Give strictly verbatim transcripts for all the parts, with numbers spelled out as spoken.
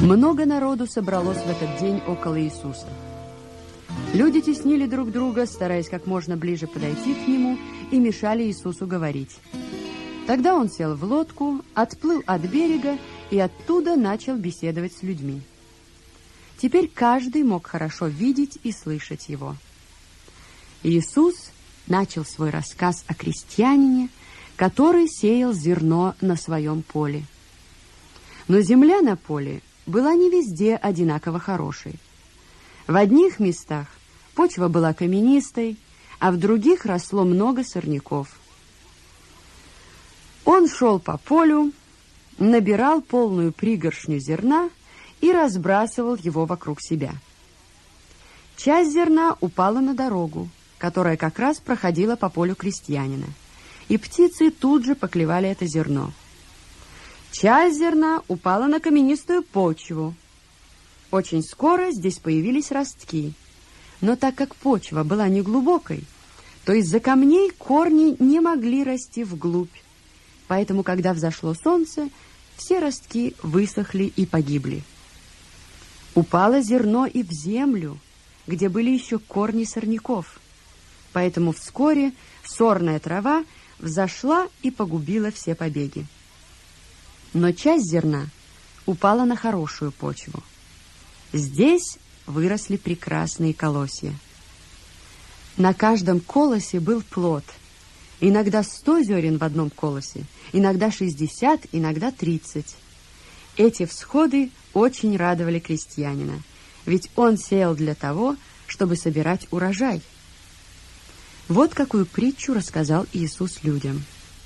Много народу собралось в этот день около Иисуса. Люди теснили друг друга, стараясь как можно ближе подойти к Нему, и мешали Иисусу говорить. Тогда Он сел в лодку, отплыл от берега и оттуда начал беседовать с людьми. Теперь каждый мог хорошо видеть и слышать Его. Иисус начал свой рассказ о крестьянине, который сеял зерно на своем поле. Но земля на поле была не везде одинаково хорошей. В одних местах почва была каменистой, а в других росло много сорняков. Он шел по полю, набирал полную пригоршню зерна и разбрасывал его вокруг себя. Часть зерна упала на дорогу, которая как раз проходила по полю крестьянина, и птицы тут же поклевали это зерно. Часть зерна упала на каменистую почву. Очень скоро здесь появились ростки, но так как почва была неглубокой, то из-за камней корни не могли расти вглубь, поэтому, когда взошло солнце, все ростки высохли и погибли. Упало зерно и в землю, где были еще корни сорняков, поэтому вскоре сорная трава взошла и погубила все побеги. Но часть зерна упала на хорошую почву. Здесь выросли прекрасные колосья. На каждом колосе был плод. Иногда сто зерен в одном колосе, иногда шестьдесят, иногда тридцать. Эти всходы очень радовали крестьянина, ведь он сеял для того, чтобы собирать урожай. Вот какую притчу рассказал Иисус людям.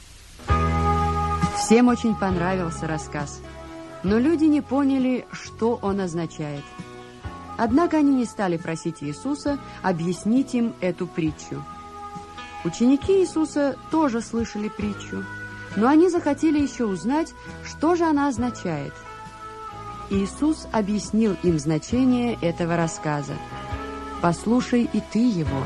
Всем очень понравился рассказ, но люди не поняли, что он означает. Однако они не стали просить Иисуса объяснить им эту притчу. Ученики Иисуса тоже слышали притчу, но они захотели еще узнать, что же она означает. Иисус объяснил им значение этого рассказа. «Послушай и ты его».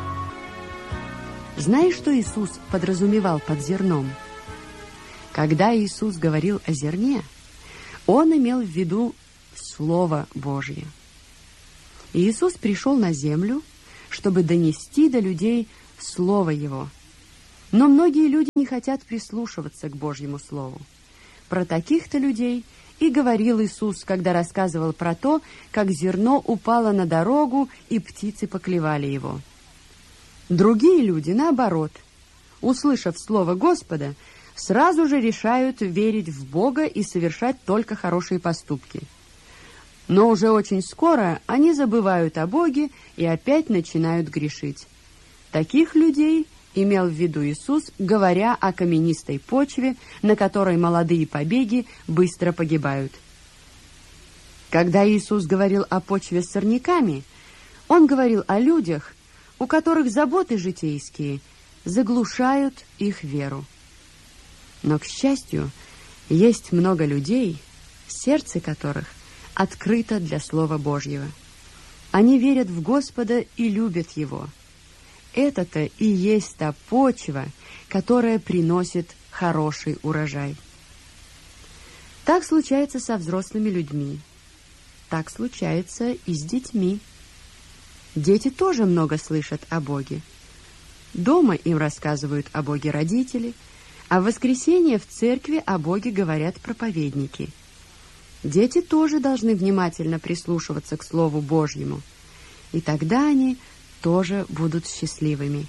Знаешь, что Иисус подразумевал под зерном? Когда Иисус говорил о зерне, Он имел в виду Слово Божье. Иисус пришел на землю, чтобы донести до людей Слово Его. Но многие люди не хотят прислушиваться к Божьему Слову. Про таких-то людей и говорил Иисус, когда рассказывал про то, как зерно упало на дорогу, и птицы поклевали его. Другие люди, наоборот, услышав Слово Господа, сразу же решают верить в Бога и совершать только хорошие поступки. Но уже очень скоро они забывают о Боге и опять начинают грешить. Таких людей имел в виду Иисус, говоря о каменистой почве, на которой молодые побеги быстро погибают. Когда Иисус говорил о почве с сорняками, Он говорил о людях, у которых заботы житейские заглушают их веру. Но, к счастью, есть много людей, сердце которых открыто для Слова Божьего. Они верят в Господа и любят Его. Это-то и есть та почва, которая приносит хороший урожай. Так случается со взрослыми людьми. Так случается и с детьми. Дети тоже много слышат о Боге. Дома им рассказывают о Боге родители, а в воскресенье в церкви о Боге говорят проповедники. Дети тоже должны внимательно прислушиваться к Слову Божьему, и тогда они тоже будут счастливыми.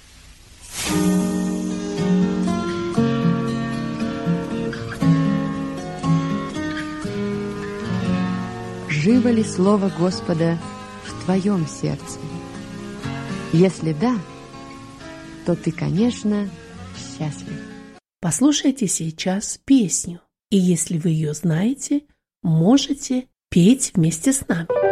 Живо ли Слово Господа в твоем сердце? Если да, то ты, конечно, счастлив. Послушайте сейчас песню, и если вы ее знаете, можете петь вместе с нами.